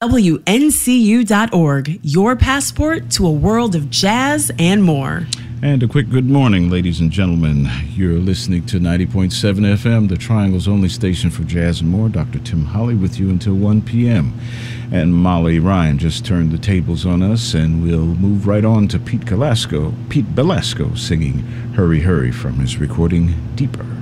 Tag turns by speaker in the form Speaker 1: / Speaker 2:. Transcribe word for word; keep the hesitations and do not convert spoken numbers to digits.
Speaker 1: W N C U dot org, your passport to a world of jazz and more.
Speaker 2: And a quick good morning, ladies and gentlemen. You're listening to ninety point seven F M, the Triangle's only station for jazz and more. Doctor Tim Holly with you until one p.m. And Molly Ryan just turned the tables on us, and we'll move right on to Pete Velasco, Pete Velasco singing Hurry Hurry from his recording Deeper.